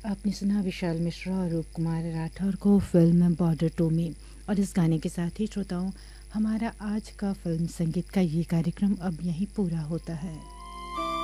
आपने सुना विशाल मिश्रा और रूप कुमार राठौर को फिल्म बॉर्डर टू में। और इस गाने के साथ ही श्रोताओं, हमारा आज का फिल्म संगीत का ये कार्यक्रम अब यहीं पूरा होता है।